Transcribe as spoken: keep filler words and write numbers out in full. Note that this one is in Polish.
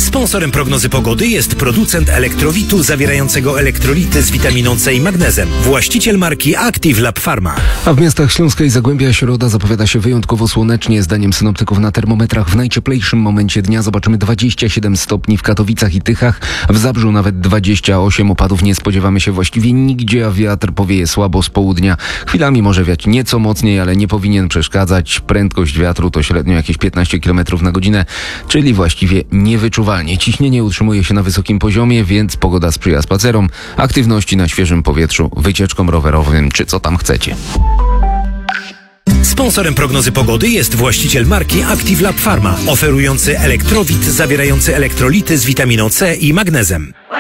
Sponsorem prognozy pogody jest producent elektrowitu zawierającego elektrolity z witaminą C i magnezem. Właściciel marki Active Lab Pharma. A w miastach Śląska i Zagłębia środa zapowiada się wyjątkowo słonecznie. Zdaniem synoptyków na termometrach w najcieplejszym momencie dnia zobaczymy dwadzieścia siedem stopni w Katowicach i Tychach. W Zabrzu nawet dwadzieścia osiem. Opadów nie spodziewamy się właściwie nigdzie, a wiatr powieje słabo z południa. Chwilami może wiać nieco mocniej, ale nie powinien przeszkadzać. Prędkość wiatru to średnio jakieś piętnaście kilometrów na godzinę, czyli właściwie niewyczuwalnie. Ciśnienie utrzymuje się na wysokim poziomie, więc pogoda sprzyja spacerom, aktywności na świeżym powietrzu, wycieczkom rowerowym czy co tam chcecie. Sponsorem prognozy pogody jest właściciel marki Active Lab Pharma, oferujący elektrowit zawierający elektrolity z witaminą C i magnezem.